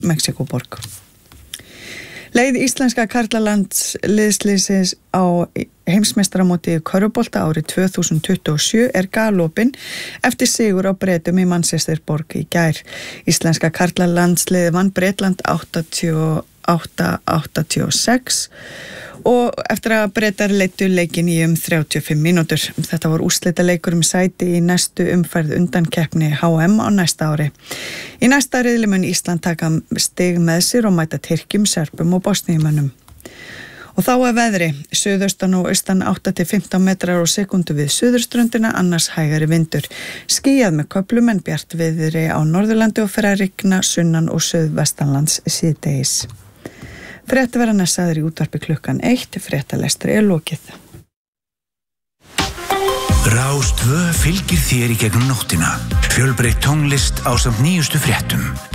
Mexíkóborg. Leið íslenska karlalandsliðsins á heimsmeistaramóti í körfubolta árið 2027 galopin eftir sigur á Bretum í Manchesterborg í gær. Íslenska karlalandsliðið vann Bretland 88-86 og eftir að Bretar leiddu leikinn í 35 mínútur. Þetta var úrslitaleikur sæti í næstu umferð undankeppni HM á næsta ári. Í næsta riðli mun Ísland taka stig með sér og mæta Tyrkjum, Serbum og Bosníumönnum. Og þá að veðri, suðaustan og austan 8-15 metrar á sekundu við suðurströndina, annars hægari vindur. Skýjað með köflum en bjart viðri á Norðurlandi og fer að rigna sunnan og suðvestanlands síðdegis. Fréttir verða næssaður í útvarpi klukkan 1, fréttalestri lokið. Rás 2 fylgir þér í gegnum nóttina. Fjölbreytt tónlist ásamt nýjustu fréttum.